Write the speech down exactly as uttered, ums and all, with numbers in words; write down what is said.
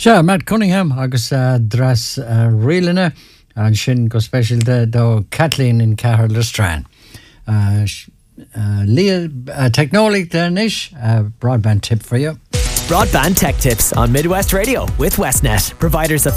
Sure, Matt Cunningham agus uh, dras uh, rialana an sin go special de do Kathleen in Cahir Lestran. Uh, uh, Leah, uh, technology there, Nish, uh, broadband tip for you. Broadband tech tips on Midwest Radio with Westnet, providers of